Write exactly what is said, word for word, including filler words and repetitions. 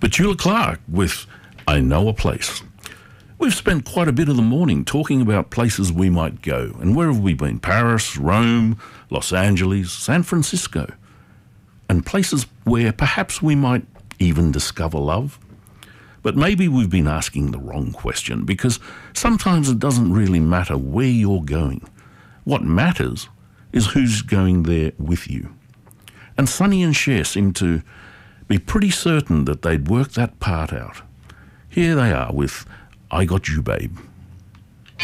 Petula Clark with I Know a Place. We've spent quite a bit of the morning talking about places we might go. And where have we been? Paris, Rome, Los Angeles, San Francisco. And places where perhaps we might even discover love. But maybe we've been asking the wrong question, because sometimes it doesn't really matter where you're going. What matters is who's going there with you. And Sonny and Cher seem to be pretty certain that they'd work that part out. Here they are with I Got You, Babe.